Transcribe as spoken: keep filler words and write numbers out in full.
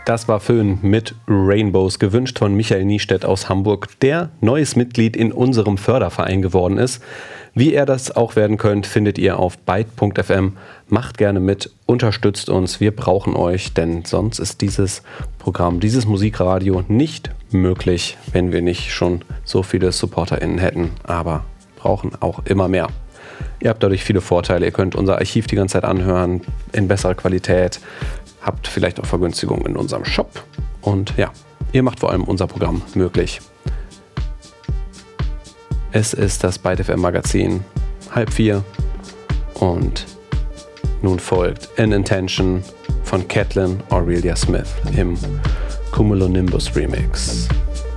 Das war Föhn mit Rainbows, gewünscht von Michael Niestedt aus Hamburg, der neues Mitglied in unserem Förderverein geworden ist. Wie ihr das auch werden könnt, findet ihr auf byte punkt f m. Macht gerne mit, unterstützt uns, wir brauchen euch, denn sonst ist dieses Programm, dieses Musikradio nicht möglich, wenn wir nicht schon so viele SupporterInnen hätten, aber brauchen auch immer mehr. Ihr habt dadurch viele Vorteile, ihr könnt unser Archiv die ganze Zeit anhören, in besserer Qualität, habt vielleicht auch Vergünstigungen in unserem Shop und ja, ihr macht vor allem unser Programm möglich. Es ist das Byte F M Magazin, halb vier und nun folgt An Intention von Caitlin Aurelia Smith im Cumulonimbus Remix.